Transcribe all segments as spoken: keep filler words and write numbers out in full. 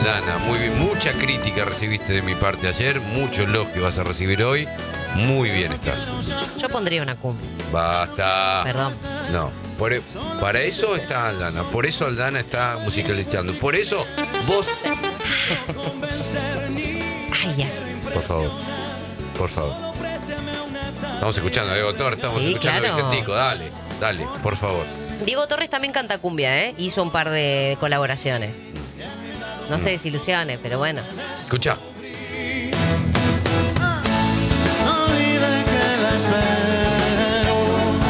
Aldana, muy bien. Mucha crítica recibiste de mi parte ayer, mucho elogio vas a recibir hoy. Muy bien estás. Yo pondría una cumbia. Basta. Perdón. No, por, e- para eso está Aldana, por eso Aldana está musicalizando. Por eso vos... Ay, ya. Por favor, por favor. Estamos escuchando a Diego Torres, estamos Sí, escuchando claro. a Vicentico, dale, dale, por favor. Diego Torres también canta cumbia, ¿eh? Hizo un par de colaboraciones. No se desilusione, pero bueno. Escucha. No olvide que la espero.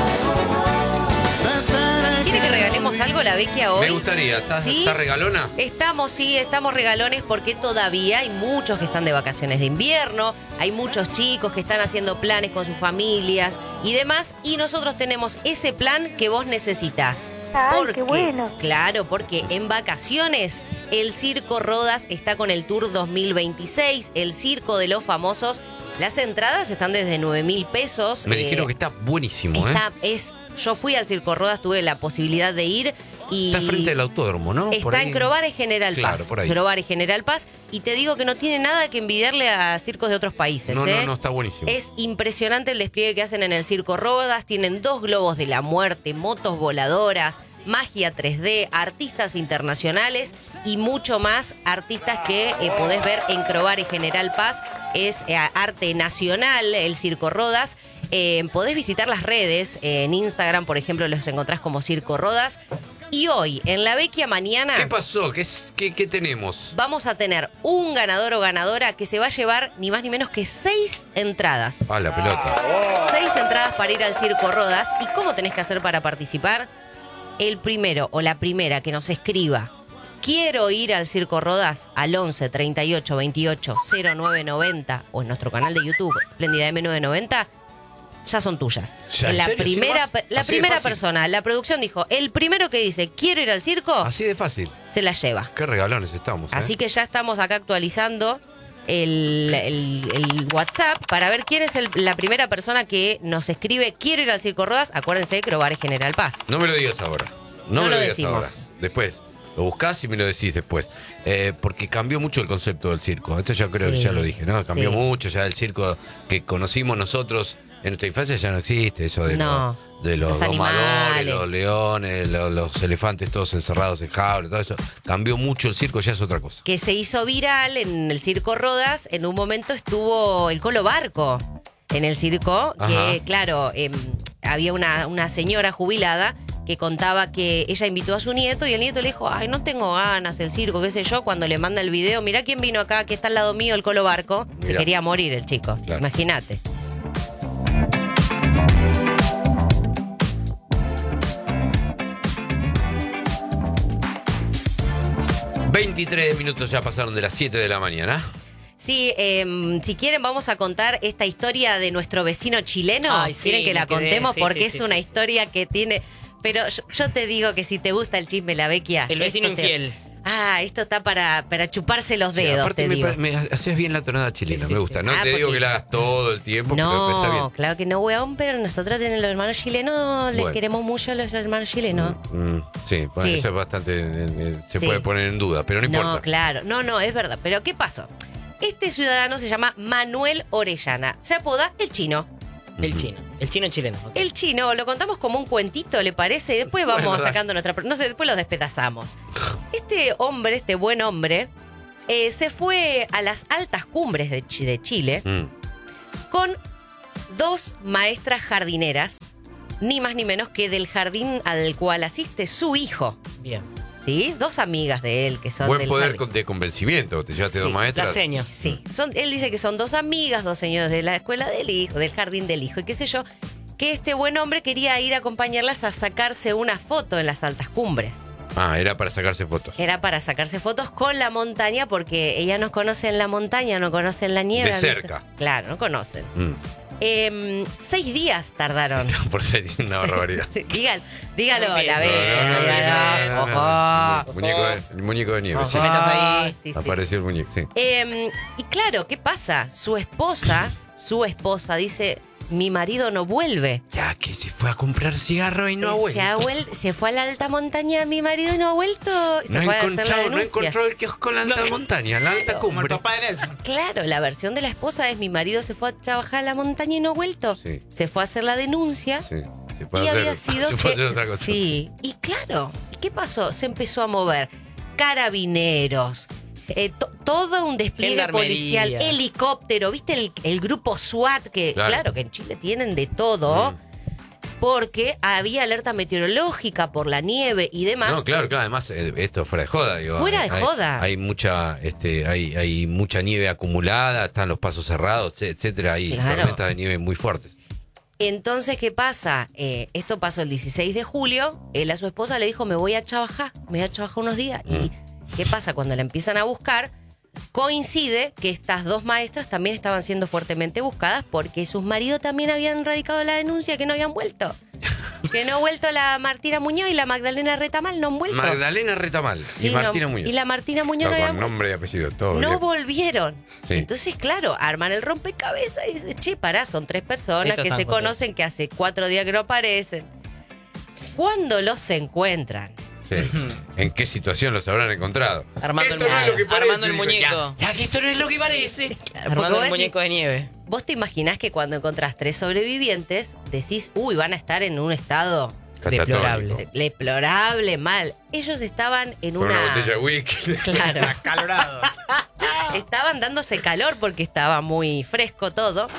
La espera ¿Quiere que regalemos algo la Vecchia hoy? Me gustaría, ¿estás ¿Sí? ¿estás regalona? Estamos, sí, estamos regalones porque todavía hay muchos que están de vacaciones de invierno, hay muchos chicos que están haciendo planes con sus familias y demás, y nosotros tenemos ese plan que vos necesitas. Ay, Porque, qué bueno. Claro, porque en vacaciones el Circo Rodas está con el Tour dos mil veintiséis, el Circo de los Famosos. Las entradas están desde nueve mil pesos. Me eh, dijeron que está buenísimo, está, ¿eh? es, yo fui al Circo Rodas, tuve la posibilidad de ir y... Está frente al autódromo, ¿no? Por Está ahí. en Crobar y General Claro, Paz. por ahí. Crobar y General Paz. Y te digo que no tiene nada que envidiarle a circos de otros países. No, ¿eh? no, no, está buenísimo. Es impresionante el despliegue que hacen en el Circo Rodas. Tienen dos globos de la muerte, motos voladoras, magia tres D, artistas internacionales y mucho más. Artistas que eh, podés ver en Crobar y General Paz. Es eh, arte nacional, el Circo Rodas. Eh, podés visitar las redes. Eh, en Instagram, por ejemplo, los encontrás como Circo Rodas. Y hoy, en la Vecchia mañana... ¿Qué pasó? ¿Qué, es- qué, qué tenemos? Vamos a tener un ganador o ganadora que se va a llevar ni más ni menos que seis entradas. Ah, la pelota. Seis entradas para ir al Circo Rodas. ¿Y cómo tenés que hacer para participar? El primero o la primera que nos escriba quiero ir al Circo Rodas al once treinta y ocho veintiocho cero nueve noventa o en nuestro canal de YouTube Espléndida M novecientos noventa, ya son tuyas. Ya, ¿en la serio? primera, ¿Sí vas? la Así de primera fácil. persona, la producción dijo, el primero que dice quiero ir al circo, Así de fácil. se la lleva. Qué regalones estamos, ¿eh? Así que ya estamos acá actualizando el, el- el WhatsApp para ver quién es el- la primera persona que nos escribe quiero ir al Circo Rodas. Acuérdense, Crobar y General Paz. No me lo digas ahora. No, No me lo lo digas decimos. ahora. Después. Lo buscás y me lo decís después. Eh, porque cambió mucho el concepto del circo. Esto ya creo Sí. que ya lo dije, ¿no? Cambió Sí. mucho. Ya el circo que conocimos nosotros en nuestra infancia ya no existe. Eso de, No. los, de los, Los domadores, animales. los leones, los, los elefantes todos encerrados en jaulas, todo eso. Cambió mucho el circo, ya es otra cosa. Que se hizo viral en el Circo Rodas. En un momento estuvo el Colo Barco en el circo. Que, Ajá. claro, em, había una, una señora jubilada que contaba que ella invitó a su nieto y el nieto le dijo, ay, no tengo ganas, el circo, qué sé yo. Cuando le manda el video, mirá quién vino acá, que está al lado mío, el Colo Barco. Se Mirá. quería morir el chico, Claro. imagínate. veintitrés minutos ya pasaron de las siete de la mañana. Sí, em, si quieren vamos a contar esta historia de nuestro vecino chileno. Ay, sí, ¿Quieren que la me quedé, contemos? sí, Porque sí, es sí, una sí. historia que tiene... Pero yo, yo te digo que si te gusta el chisme, la Vecchia... El vecino esto te- infiel. Ah, esto está para, para chuparse los Sí, dedos, aparte te me, digo. pa- me hacías bien la tonada chilena, Sí, sí, me gusta. sí. No Ah, te digo porque- que la hagas todo el tiempo, pero está bien. No, claro que no, weón, pero nosotros en los hermanos chilenos les Bueno. queremos mucho a los hermanos chilenos. Mm, sí, bueno, Sí. eso es bastante. eh, eh, se Sí. puede poner en duda, pero no importa. No, claro, no, no, es verdad. Pero ¿qué pasó? Este ciudadano se llama Manuel Orellana. Se apoda El Chino. El chino. El chino chileno. ok. El Chino, lo contamos como un cuentito, ¿le parece? Y después vamos Bueno, dale. sacando nuestra... No sé, después lo despedazamos. Este hombre, este buen hombre, eh, se fue a las altas cumbres de, Chi- de Chile Mm. con dos maestras jardineras, ni más ni menos que del jardín al cual asiste su hijo. Bien. ¿Sí? Dos amigas de él que son Buen del poder jardín. con- de convencimiento. Te llevaste Sí, dos maestras. Las señas. Sí, son, él dice que son dos amigas, dos señores de la escuela del hijo, del jardín del hijo, y qué sé yo, que este buen hombre quería ir a acompañarlas a sacarse una foto en las altas cumbres. Ah, era para sacarse fotos. Era para sacarse fotos con la montaña, porque ella no conoce en la montaña, no conoce en la nieve. De ¿viste? cerca. Claro, no conocen. Mm. Em, seis días tardaron. Por ser una barbaridad. Sí, dígalo, dígalo, No la empieces. ve. No, no, no, dígalo. no, no, no, Ojo. no. Muñeco de- el muñeco de nieve, Ojo. sí. metas ahí. Sí, sí, Apareció el muñeco, sí. Eh, y claro, ¿qué pasa? Su esposa, su esposa dice, mi marido no vuelve. Ya que se fue a comprar cigarro y no ha se, vuelto. ha vuel- se fue a la alta montaña mi marido y no ha vuelto. Se No fue a hacer la encontró, no denuncia. encontró el kiosco en la alta montaña, en la alta Como el cumbre. papá de Nelson. Claro, la versión de la esposa es mi marido se fue a trabajar a la montaña y no ha vuelto. Sí. Se fue a hacer la denuncia. Sí, se fue Y a hacer, había sido se fue a que- hacer otra cosa. Sí, y claro, ¿qué pasó? Se empezó a mover carabineros, eh, to- todo un despliegue Gendarmería. policial, helicóptero, ¿viste el, el grupo SWAT? Que Claro. claro. que en Chile tienen de todo, Mm. porque había alerta meteorológica por la nieve y demás. No, claro, claro, además eh, esto fuera de joda, digo. Fuera hay- de hay- joda. Hay mucha, este, hay, hay mucha nieve acumulada, están los pasos cerrados, etcétera, hay Claro. tormentas de nieve muy fuertes. Entonces, ¿qué pasa? Eh, esto pasó el dieciséis de julio. Él a su esposa le dijo, me voy a trabajar, me voy a trabajar unos días. Mm. ¿Y qué pasa? Cuando la empiezan a buscar, coincide que estas dos maestras también estaban siendo fuertemente buscadas porque sus maridos también habían radicado la denuncia que no habían vuelto. Que no ha vuelto la Martina Muñoz y la Magdalena Retamal, no han vuelto. Magdalena Retamal Sí, y Martina no, Muñoz. Y la Martina Muñoz No, no, había con vuelto. nombre y apellido, todo. No bien. volvieron. Sí. Entonces, claro, arman el rompecabezas y dicen, che, pará, son tres personas Estos que están se juntos. conocen, que hace cuatro días que no aparecen. Cuando los encuentran, Sí. ¿En qué situación los habrán encontrado? Armando el Esto no es lo que muñeco. parece, Armando el dijo. muñeco. Ya, ya que esto no es lo que parece. porque Armando vos el muñeco de nieve. vos te imaginás que cuando encontrás tres sobrevivientes, decís, uy, van a estar en un estado Deplorable. Catatónico. deplorable, mal. Ellos estaban en Con una... una botella de whisky. Claro. Acalorado. Estaban dándose calor porque estaba muy fresco todo.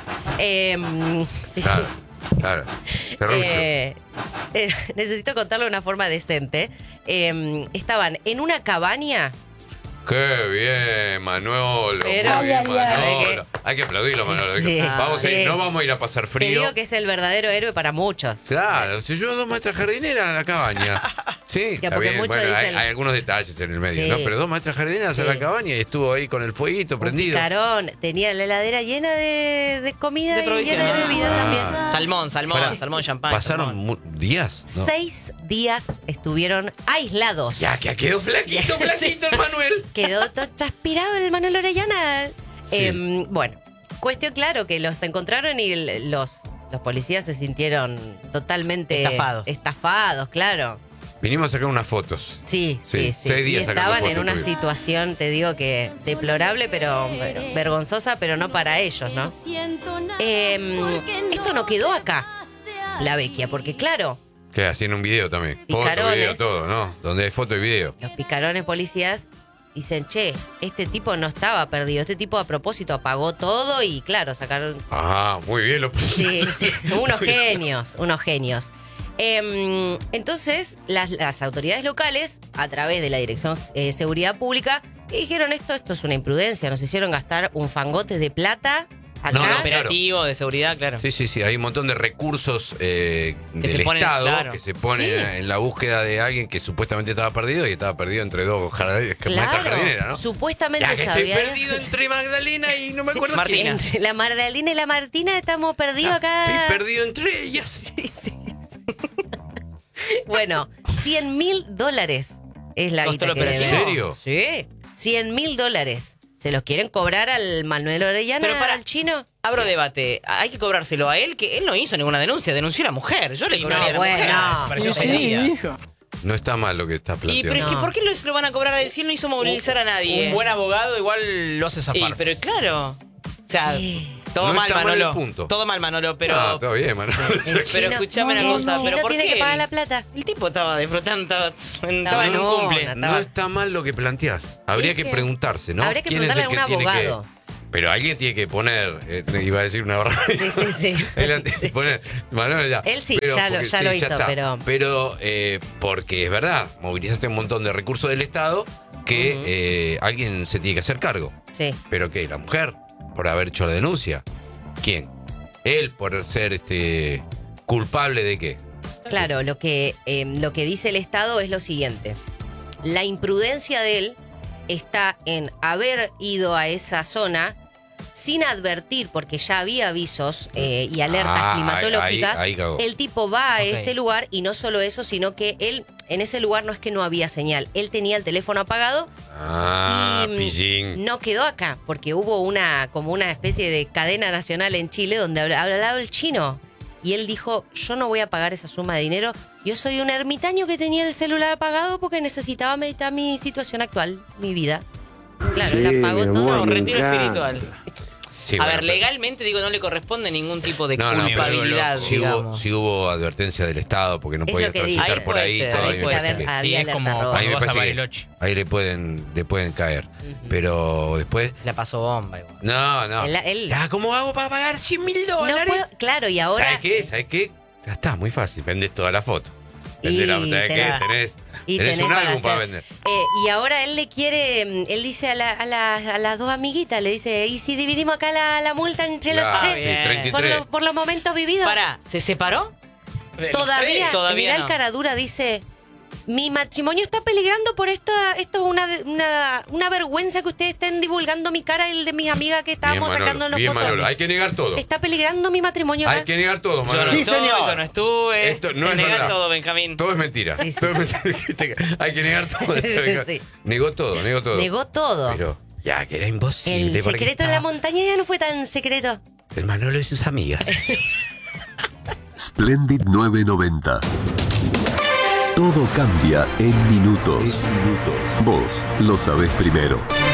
Em, sí. Claro, claro. Serrucho. Eh, eh, necesito contarlo de una forma decente. Eh, estaban en una cabaña. Qué bien, Manolo. Pero- muy bien, Ay, ay, ay. Manolo. Hay que aplaudirlo, Manolo. Sí, Vamos a ir, sí. no vamos a ir a pasar Te frío. digo que es el verdadero héroe para muchos. Claro, si yo dos maestras jardineras a la cabaña. Sí, Ya, está porque bien. muchos Bueno, hay, dicen- hay algunos detalles en el medio, Sí. ¿no? Pero dos maestras jardineras Sí. a la cabaña y estuvo ahí con el fueguito Un prendido. picarón. Tenía la heladera llena de, de comida De y provisiones. llena de bebida Ah. también. Salmón, salmón, Pará, salmón, champán. ¿Pasaron salmón. mu- días? No. Seis días estuvieron aislados. Ya, que quedó flaquito, flaquito el Manuel. Quedó todo transpirado el Manuel Orellana. Eh, bueno, cuestión claro que los encontraron y el- los, los policías se sintieron totalmente Estafados. estafados, claro. Vinimos a sacar unas fotos. Sí, Sí, sí, sí. seis días y sacando estaban en fotos una tuvimos. situación, te digo que deplorable, pero bueno, vergonzosa, pero no para ellos, ¿no? Eh, esto no quedó acá, la vecchia, porque claro, Que hacían un video también. Foto, Picarones. video, todo, ¿no? Donde hay foto y video. los picarones policías dicen, che, este tipo no estaba perdido, este tipo a propósito apagó todo y claro, sacaron... Ajá, muy bien los Sí, sí, unos genios, unos genios. Em, entonces, las, las autoridades locales, a través de la Dirección de Seguridad Pública, dijeron esto, esto es una imprudencia, nos hicieron gastar un fangote de plata acá. No, no, Un operativo de seguridad, claro. Sí, sí, sí, hay un montón de recursos eh, Que del se ponen, Estado claro. que se ponen Sí. en la búsqueda de alguien que supuestamente estaba perdido y estaba perdido entre dos jardines, que maestras Claro, jardineras, ¿no? supuestamente Ya que estoy sabía- perdido entre Magdalena y no me acuerdo Martina. quién. Entre la Magdalena y la Martina estamos perdidos acá. Estoy perdido entre ellas. Sí, sí. Bueno, cien mil dólares es la ¿Costó guita la que operación? deben. ¿En serio? Sí, cien mil dólares. ¿Se los quieren cobrar al Manuel Orellana, Pero para- al chino? Abro debate. Hay que cobrárselo a él, que él no hizo ninguna denuncia, denunció a la mujer. Yo le Y cobraría no, a la bueno. mujer. No. Me pareció sería. No está mal lo que está Y planteando. pero es que No. ¿por qué lo, se lo van a cobrar a él si él no hizo movilizar a nadie? Un buen abogado igual lo hace Y, zafar. pero claro. O sea, Sí. todo No mal, está mal el Manolo. punto. Todo mal, Manolo, pero. Ah, todo bien, Manolo. El Pero chino- escuchame una el cosa, chino pero ¿por tiene qué que pagar él? la plata. El tipo estaba disfrutando, estaba, estaba en un no, cumple. no. No está mal lo que planteás. Habría Es que que preguntarse, ¿no? habría que ¿Quién es preguntarle el a un que tiene que- abogado. Pero alguien tiene que poner, eh, iba a decir una barbaridad. Sí, sí, sí. Él tiene que poner- Manuel, ya. Él sí, ya lo- porque- ya lo hizo, está. pero- Pero eh, porque es verdad, movilizaste un montón de recursos del Estado que Ujú. eh, alguien se tiene que hacer cargo. Sí. ¿Pero qué? ¿La mujer? ¿Por haber hecho la denuncia? ¿Quién? ¿Él por ser este culpable de qué? Claro, lo que, eh, lo que dice el Estado es lo siguiente. La imprudencia de él está en haber ido a esa zona sin advertir, porque ya había avisos eh, y alertas Ah, climatológicas. ahí- ahí cagó. El tipo va a Ok. este lugar y no solo eso, sino que él En ese lugar no es que no había señal. Él tenía el teléfono apagado. Ah, y mm, pillín. no quedó acá, porque hubo una como una especie de cadena nacional en Chile donde habla- hablaba el chino. Y él dijo, yo no voy a pagar esa suma de dinero. Yo soy un ermitaño que tenía el celular apagado porque necesitaba meditar mi situación actual, mi vida. Claro, Sí, él apagó mi todo. amor, No, me retiro encanta. espiritual. Sí, a bueno, ver, pero- legalmente digo, no le corresponde ningún tipo de No, no, pero culpabilidad, sí hubo, digamos. sí hubo advertencia del Estado porque no Es podía lo que dice. transitar Ahí por puede ahí. ser, todo, ahí y me puede parece ser. que- Había Sí, es alerta como roja. Ahí cuando me vas a parece que Bariloche. ahí le pueden, le pueden caer. Pero después. La pasó bomba igual. No, no. Él- él- Ah, ¿cómo hago para pagar cien mil No dólares? puedo- claro, y ahora. ¿Sabes qué? ¿Sabes qué? Ya está, muy fácil. Vendes toda la foto. Vendés la, Y ¿sabes qué? tenés- Tenés, Y tenés tenés un para álbum para hacer. vender. Eh, y ahora él le quiere, mm, él dice a, la- a, la- a las dos amiguitas, le dice, ¿y si dividimos acá la, la multa entre los Claro, che? sí, bien. treinta y Por, tres. los- por los momentos vividos. Pará, ¿se separó? Todavía, tres, todavía mirá no. el caradura, dice, mi matrimonio está peligrando por esto, esto es una, una, una vergüenza que ustedes estén divulgando mi cara y el de mis amigas que Bien, estábamos Manolo, sacándonos bien, fotos. Manolo. Hay que negar todo. Está peligrando mi matrimonio. Hay acá. que negar todo, Yo no Manolo. Sí, estuve, señor. yo no estuve. Esto no Te es negás verdad. todo, Benjamín. Todo es mentira. Sí, sí, Todo es mentira. Hay que negar todo. Sí. Negó todo, negó todo. Negó todo. Pero ya, que era imposible. El porque secreto en la estaba montaña ya no fue tan secreto. El Manolo y sus amigas. Splendid novecientos noventa. Todo cambia en minutos. Vos lo sabés primero.